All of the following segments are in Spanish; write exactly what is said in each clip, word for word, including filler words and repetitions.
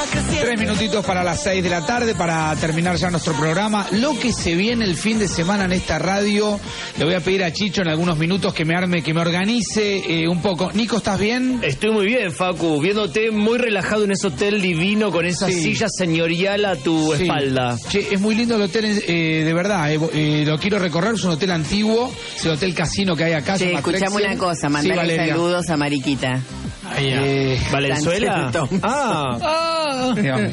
Tres minutitos para las seis de la tarde para terminar ya nuestro programa. Lo que se viene el fin de semana en esta radio. Le voy a pedir a Chicho en algunos minutos que me arme, que me organice eh, un poco. Nico, ¿estás bien? Estoy muy bien, Facu. Viéndote muy relajado en ese hotel divino con esa sí. silla señorial a tu sí. espalda. Che, es muy lindo el hotel, eh, de verdad. Eh, eh, lo quiero recorrer. Es un hotel antiguo. Es el hotel casino que hay acá. Sí, escuchame una cosa. Mandale sí, saludos a Mariquita. Eh, ¿Valenzuela? Ah. ah.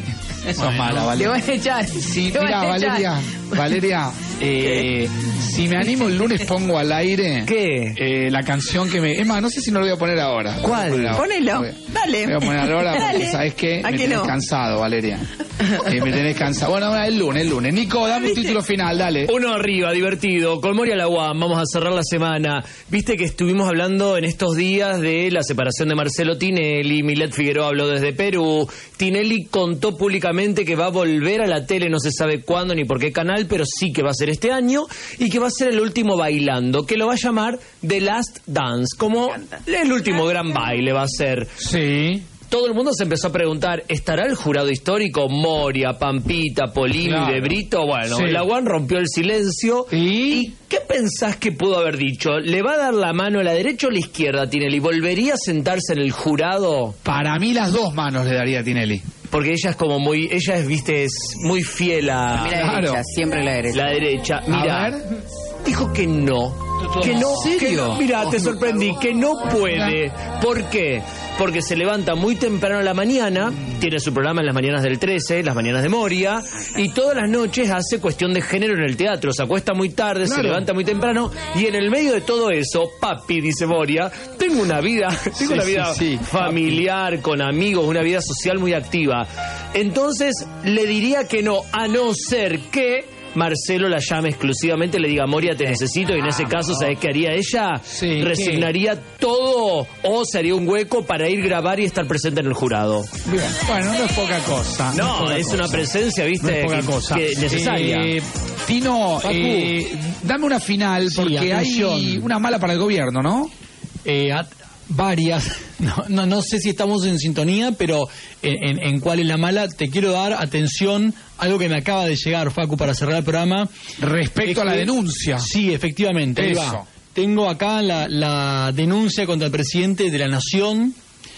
Sos mala, Valeria. Te voy a echar. Sí, mira, Valeria, Valeria, eh, si me animo el lunes pongo al aire. ¿Qué? Eh, la canción que me... Es más, no sé si no lo voy a poner ahora. ¿Cuál? Poner Ponelo, voy, dale. Voy a poner ahora porque, dale. ¿sabes qué? Me tenés no? cansado, Valeria. Eh, me tenés cansado. Bueno, el lunes, el lunes. Nico, dame un título final, dale. Uno arriba, divertido. Con Moria la U A M, vamos a cerrar la semana. Viste que estuvimos hablando en estos días de la separación de Marcelo Tinelli. Milet Figueroa habló desde Perú. Tinelli contó públicamente que va a volver a la tele, no se sabe cuándo ni por qué canal, pero sí que va a ser este año y que va a ser el último bailando, que lo va a llamar The Last Dance, como el último gran baile va a ser. Sí. Todo el mundo se empezó a preguntar, ¿estará el jurado histórico? Moria, Pampita, Polini, claro. De Brito. Bueno, sí. La U A M rompió el silencio. ¿Y? ¿Y qué pensás que pudo haber dicho? ¿Le va a dar la mano a la derecha o a la izquierda a Tinelli? ¿Volvería a sentarse en el jurado? Para mí las dos manos le daría a Tinelli. Porque ella es como muy, ella es, viste, es muy fiel a... Mira la claro. derecha, siempre la derecha. La derecha, mira. A ver. Dijo que no. Que no, ¿En serio? Que, mira, te sorprendí, que no puede. ¿Por qué? Porque se levanta muy temprano a la mañana, tiene su programa en las mañanas del trece, las mañanas de Moria, y todas las noches hace cuestión de género en el teatro. Se acuesta muy tarde, claro. Se levanta muy temprano, y en el medio de todo eso, papi, dice Moria, tengo una vida, tengo sí, una vida sí, sí, familiar, con amigos, una vida social muy activa. Entonces, le diría que no, a no ser que Marcelo la llame exclusivamente, le diga, Moria, te necesito, y en ese caso, ¿sabés qué haría ella? Sí, resignaría ¿qué? todo o se haría un hueco para ir a grabar y estar presente en el jurado. Bien. Bueno, no es poca cosa. No, no es, es cosa. una presencia, viste, no es poca que, cosa. que necesaria. Eh, Tino, eh, dame una final, porque sí, hay una mala para el gobierno, ¿no? Eh, at- varias, no, no, no sé si estamos en sintonía, pero en, en, en cuál es la mala, te quiero dar atención, algo que me acaba de llegar, Facu, para cerrar el programa. Respecto a la denuncia. Sí, efectivamente. Eso. Ahí va. Tengo acá la, la denuncia contra el presidente de la Nación,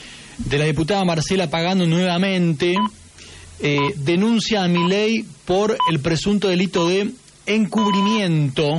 de la diputada Marcela Pagano nuevamente, eh, denuncia a Milei por el presunto delito de encubrimiento.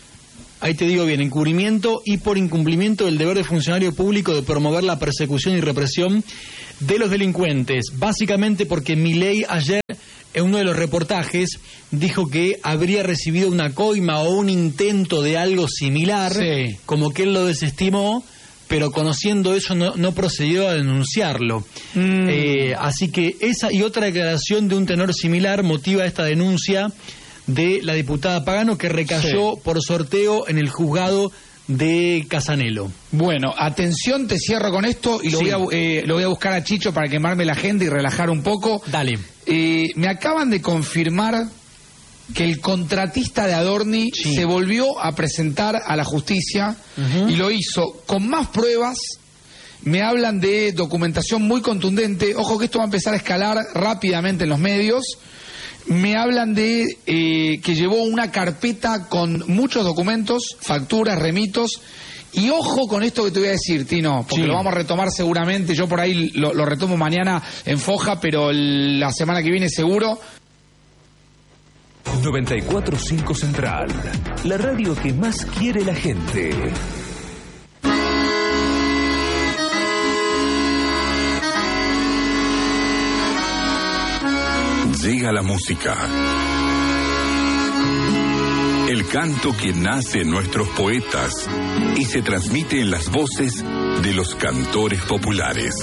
Ahí te digo bien, encubrimiento y por incumplimiento del deber de funcionario público de promover la persecución y represión de los delincuentes. Básicamente porque Milei ayer, en uno de los reportajes, dijo que habría recibido una coima o un intento de algo similar, sí. Como que él lo desestimó, pero conociendo eso no, no procedió a denunciarlo. Mm. Eh, así que esa y otra declaración de un tenor similar motiva esta denuncia de la diputada Pagano, que recayó sí. por sorteo en el juzgado de Casanelo. Bueno, atención, te cierro con esto y lo, sí. voy, a, eh, lo voy a buscar a Chicho para quemarme la agenda y relajar un poco. Dale. Eh, me acaban de confirmar que el contratista de Adorni sí. se volvió a presentar a la justicia uh-huh. y lo hizo con más pruebas. Me hablan de documentación muy contundente. Ojo que esto va a empezar a escalar rápidamente en los medios. Me hablan de eh, que llevó una carpeta con muchos documentos, facturas, remitos. Y ojo con esto que te voy a decir, Tino, porque sí. lo vamos a retomar seguramente. Yo por ahí lo, lo retomo mañana en Foja, pero el, la semana que viene seguro. noventa y cuatro punto cinco Central, la radio que más quiere la gente. Llega la música. El canto que nace en nuestros poetas y se transmite en las voces de los cantores populares.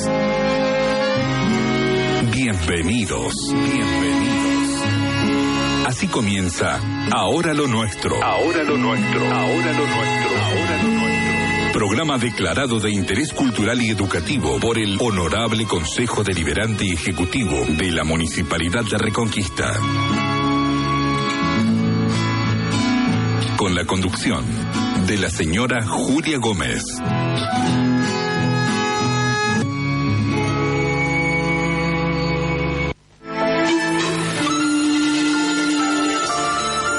Bienvenidos, bienvenidos. Así comienza Ahora lo Nuestro. Ahora lo Nuestro. Ahora lo Nuestro. Ahora lo Nuestro. Programa declarado de interés cultural y educativo por el Honorable Consejo Deliberante y Ejecutivo de la Municipalidad de Reconquista. Con la conducción de la señora Julia Gómez.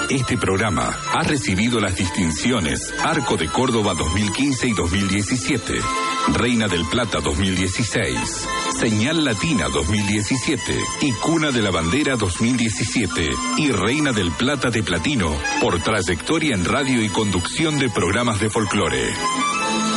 Este programa ha recibido las distinciones Arco de Córdoba dos mil quince y dos mil diecisiete, Reina del Plata dos mil dieciséis, Señal Latina dos mil diecisiete y Cuna de la Bandera dos mil diecisiete y Reina del Plata de Platino por trayectoria en radio y conducción de programas de folclore.